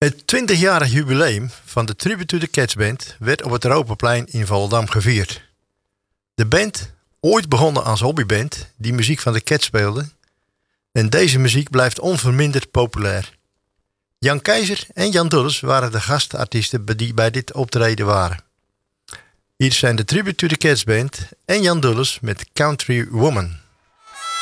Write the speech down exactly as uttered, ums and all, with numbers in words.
Het twintigjarig jubileum van de Tribute to the Cats Band werd op het Europaplein in Volendam gevierd. De band, ooit begonnen als hobbyband die muziek van de Cats speelde, en deze muziek blijft onverminderd populair. Jan Keizer en Jan Dulles waren de gastartiesten die bij dit optreden waren. Hier zijn de Tribute to the Cats Band en Jan Dulles met Country Woman.